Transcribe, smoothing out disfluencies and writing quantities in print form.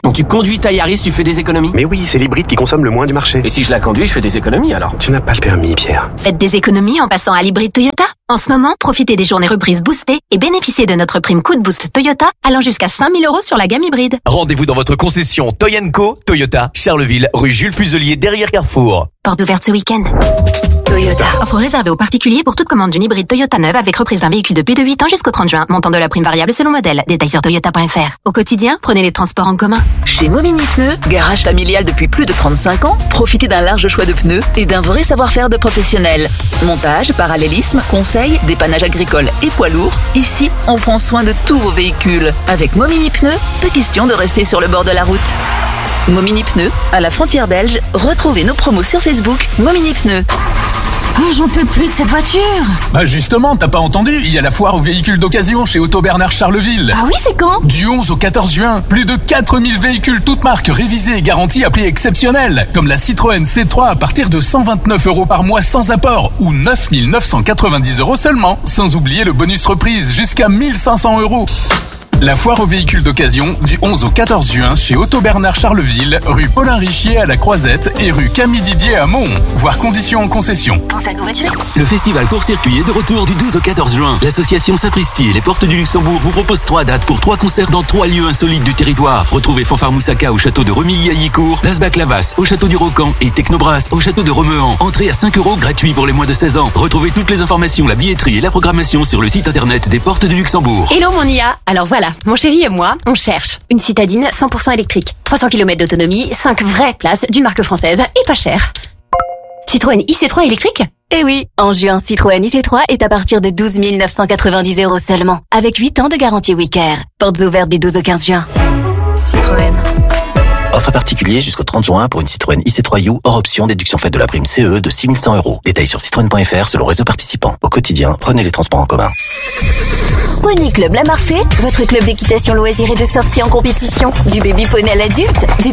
Quand tu conduis ta Yaris, tu fais des économies? Mais oui, c'est l'hybride qui consomme le moins du marché. Et si je la conduis, je fais des économies alors? Tu n'as pas le permis, Pierre. Faites des économies en passant à l'hybride Toyota. En ce moment, profitez des journées reprises boostées et bénéficiez de notre prime coup de boost Toyota allant jusqu'à 5 000 € sur la gamme hybride. Rendez-vous dans votre concession Toy&Co, Toyota, Charleville, rue Jules Fuselier, derrière Carrefour. Porte ouverte ce week-end. Toyota. Offre réservée aux particuliers pour toute commande d'une hybride Toyota neuve avec reprise d'un véhicule de plus de 8 ans jusqu'au 30 juin. Montant de la prime variable selon modèle. Détails sur toyota.fr. Au quotidien, prenez les transports en commun. Chez Momini Pneus, garage familial depuis plus de 35 ans, profitez d'un large choix de pneus et d'un vrai savoir-faire de professionnels. Montage, parallélisme, conseil, dépannage agricole et poids lourd. Ici, on prend soin de tous vos véhicules. Avec Momini Pneus, pas question de rester sur le bord de la route. Momini Pneus, à la frontière belge, retrouvez nos promos sur Facebook Momini Pneus. Oh, j'en peux plus de cette voiture. Bah justement, t'as pas entendu? Il y a la foire aux véhicules d'occasion chez Auto Bernard Charleville. Ah oui, c'est quand? Du 11 au 14 juin, plus de 4000 véhicules toutes marques révisés et garantis à prix exceptionnel. Comme la Citroën C3 à partir de 129 € par mois sans apport ou 9 990 € seulement. Sans oublier le bonus reprise jusqu'à 1500 €. La foire aux véhicules d'occasion du 11 au 14 juin chez Auto Bernard Charleville, rue Paulin Richier à la Croisette et rue Camille Didier à Mons. Voir conditions en concession. Pensez à covoiturer. Le festival court-circuit est de retour du 12 au 14 juin. L'association Sapristi et les Portes du Luxembourg vous proposent 3 dates pour 3 concerts dans 3 lieux insolites du territoire. Retrouvez Fanfare Moussaka au château de Remilly à Yicourt, Las Baclavas au château du Rocan et Technobras au château de Remehan. Entrée à 5 € gratuit pour les moins de 16 ans. Retrouvez toutes les informations, la billetterie et la programmation sur le site internet des Portes du Luxembourg. Hello mon IA. Alors voilà, mon chéri et moi, on cherche une citadine 100% électrique. 300 km d'autonomie, 5 vraies places d'une marque française et pas cher. Citroën IC3 électrique? Eh oui, en juin, Citroën IC3 est à partir de 12 990 € seulement, avec 8 ans de garantie Wicare. Portes ouvertes du 12 au 15 juin. Citroën. Offre particulier jusqu'au 30 juin pour une Citroën IC3U hors option déduction faite de la prime CE de 6 100 €. Détails sur citroën.fr selon réseau participant. Au quotidien, prenez les transports en commun. Poney Club La Marfée, votre club d'équitation loisir et de sortie en compétition. Du baby poney à l'adulte,